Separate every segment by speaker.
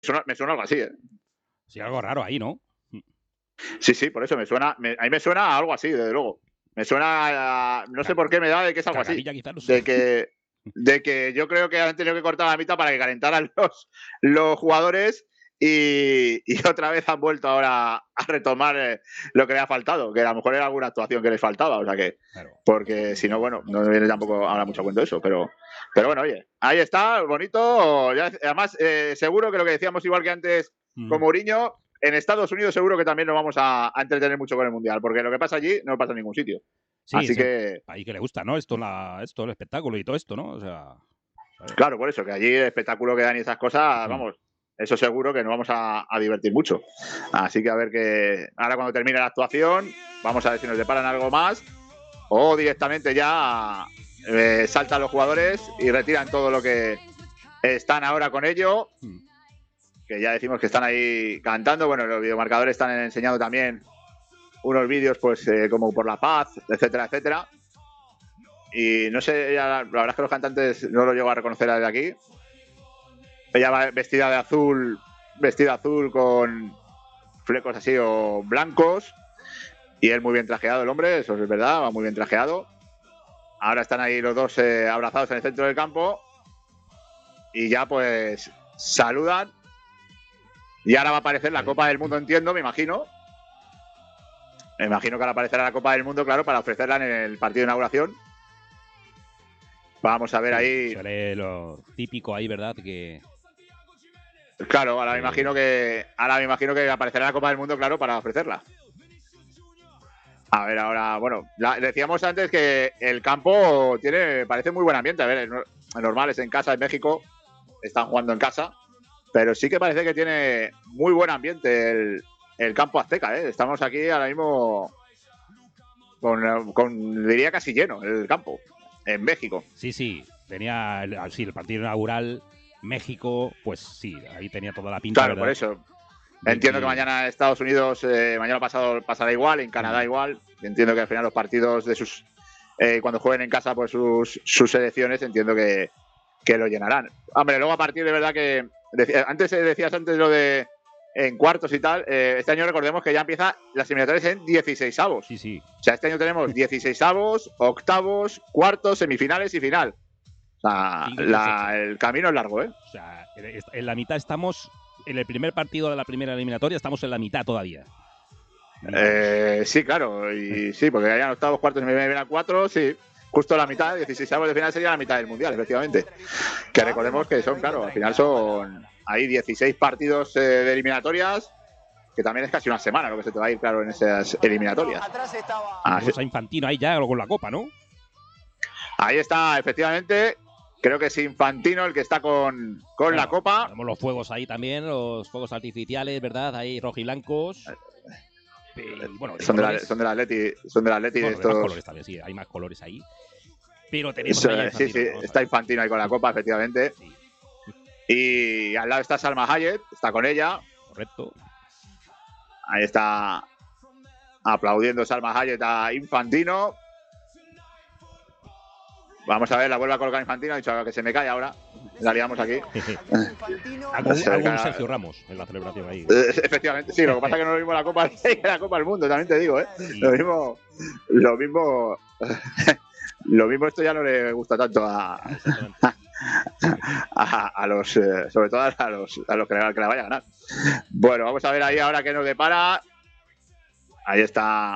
Speaker 1: me suena algo así, ¿eh?
Speaker 2: Sí, algo raro ahí, ¿no?
Speaker 1: Sí, por eso me suena. A mí me suena a algo así, desde luego. Me suena a, no sé por qué me da de que es algo así.
Speaker 2: Carganilla, quizás, no sé.
Speaker 1: De que yo creo que han tenido que cortar la mitad para que calentaran los jugadores y otra vez han vuelto ahora a retomar lo que le ha faltado, que a lo mejor era alguna actuación que les faltaba, o sea que,
Speaker 2: Claro.
Speaker 1: porque si no, bueno, no me viene tampoco ahora mucho cuento eso, pero bueno, oye, ahí está, bonito, ya, además seguro que lo que decíamos igual que antes con Mourinho, en Estados Unidos seguro que también nos vamos a entretener mucho con el Mundial, porque lo que pasa allí no pasa en ningún sitio.
Speaker 2: Sí,
Speaker 1: así que
Speaker 2: ahí que le gusta, ¿no? Esto, el espectáculo y todo esto, ¿no? O sea, ¿sabes?
Speaker 1: Claro, por eso, que allí el espectáculo que dan y esas cosas, vamos, eso seguro que nos vamos a divertir mucho. Así que a ver que ahora cuando termine la actuación, vamos a ver si nos deparan algo más o directamente ya saltan los jugadores y retiran todo lo que están ahora con ello, que ya decimos que están ahí cantando. Bueno, los videomarcadores están enseñando también unos vídeos, pues como por la paz, etcétera, etcétera. Y no sé, la verdad es que los cantantes no lo llego a reconocer desde aquí. Ella va vestida de azul, con flecos así o blancos. Y él muy bien trajeado, el hombre, eso es verdad, va muy bien trajeado. Ahora están ahí los dos abrazados en el centro del campo. Y ya pues saludan. Y ahora va a aparecer la Copa del Mundo, entiendo, me imagino. Me imagino que ahora aparecerá la Copa del Mundo, claro, para ofrecerla en el partido de inauguración. Vamos a ver ahí.
Speaker 2: Suele lo típico ahí, ¿verdad? Que
Speaker 1: claro, ahora me imagino que aparecerá la Copa del Mundo, claro, para ofrecerla. A ver, ahora, bueno, decíamos antes que el campo parece muy buen ambiente. A ver, es normal, es en casa, en México, están jugando en casa, pero sí que parece que tiene muy buen ambiente el campo azteca, ¿eh? Estamos aquí ahora mismo diría casi lleno el campo, en México.
Speaker 2: Sí, tenía el partido inaugural, México, pues sí, ahí tenía toda la pinta,
Speaker 1: Claro,
Speaker 2: ¿verdad?
Speaker 1: por eso. Entiendo que mañana Estados Unidos, mañana pasado pasará igual, en Canadá igual. Entiendo que al final los partidos de sus cuando jueguen en casa pues sus selecciones, entiendo que lo llenarán. Hombre, luego a partir de verdad que decías antes lo de en cuartos y tal, este año recordemos que ya empieza las eliminatorias en 16avos.
Speaker 2: Sí.
Speaker 1: O sea, este año tenemos 16avos, octavos, cuartos, semifinales y final. O sea, el camino es largo, ¿eh?
Speaker 2: O sea, en la mitad estamos, en el primer partido de la primera eliminatoria estamos en la mitad todavía.
Speaker 1: Sí, claro, y sí, porque hayan octavos, cuartos y semifinales, cuatro, sí. Justo la mitad, 16avos de final sería la mitad del Mundial, efectivamente. Que recordemos que son, claro, al final son ahí 16 partidos de eliminatorias, que también es casi una semana lo que se te va a ir, claro, en esas eliminatorias.
Speaker 2: Tenemos a Infantino ahí ya con la copa, ¿no?
Speaker 1: Ahí está, efectivamente. Creo que es Infantino el que está con la copa.
Speaker 2: Tenemos los fuegos ahí también, los fuegos artificiales, ¿verdad? Ahí rojiblancos. Bueno,
Speaker 1: son del Atleti.
Speaker 2: Bueno, estos... más colores también, sí, hay más colores ahí. Pero tenemos ahí
Speaker 1: sí, está Infantino ahí con la copa, efectivamente. Sí. Y al lado está Salma Hayek, está con ella.
Speaker 2: Correcto.
Speaker 1: Ahí está aplaudiendo Salma Hayek a Infantino. Vamos a ver, la vuelve a colocar Infantino. Ha dicho que se me cae ahora. La liamos aquí.
Speaker 2: Algún Sergio Ramos en la celebración ahí.
Speaker 1: Efectivamente, sí. Lo que pasa es que no lo mismo la Copa del Mundo, también te digo, ¿eh? Sí. Lo mismo esto ya no le gusta tanto a los, sobre todo a los que la vaya a ganar. Bueno, vamos a ver ahí ahora qué nos depara. Ahí está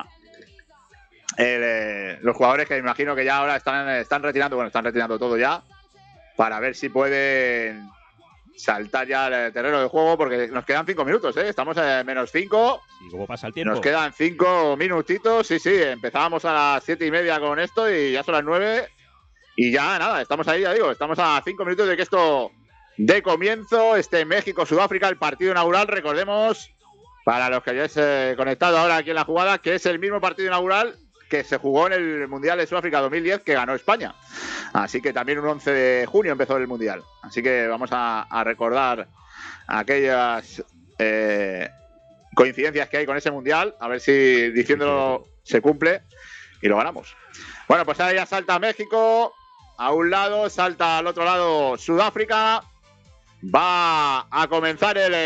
Speaker 1: los jugadores que me imagino que ya ahora están retirando todo ya para ver si pueden saltar ya al terreno de juego, porque nos quedan 5 minutos, ¿eh? Estamos en menos 5.
Speaker 2: Sí, ¿cómo pasa el tiempo?
Speaker 1: Nos quedan 5 minutitos, sí, empezábamos a las 7:30 con esto y ya son las 9 y ya nada, estamos ahí, ya digo, estamos a 5 minutos de que esto dé comienzo, México-Sudáfrica, el partido inaugural, recordemos, para los que hayáis conectado ahora aquí en la jugada, que es el mismo partido inaugural que se jugó en el Mundial de Sudáfrica 2010 que ganó España. Así que también un 11 de junio empezó el Mundial. Así que vamos a recordar aquellas coincidencias que hay con ese Mundial, a ver si diciéndolo se cumple y lo ganamos. Bueno, pues ahora ya salta México, a un lado, salta al otro lado Sudáfrica. Va a comenzar el